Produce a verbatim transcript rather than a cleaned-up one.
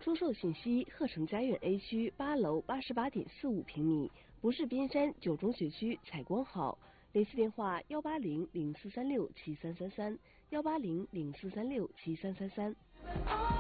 出售信息：鹤城家苑 A 区八楼八十八点四五平米，不是边山九中学区采光好。联系电话：幺八零零四三六七三三三，幺八零零四三六七三三三。